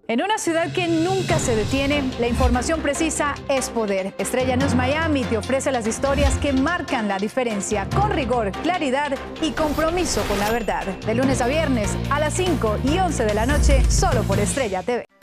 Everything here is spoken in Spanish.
En una ciudad que nunca se detiene, la información precisa es poder. Estrella News Miami te ofrece las historias que marcan la diferencia, con rigor, claridad y compromiso con la verdad. De lunes a viernes a las 5 y 11 de la noche, solo por Estrella TV.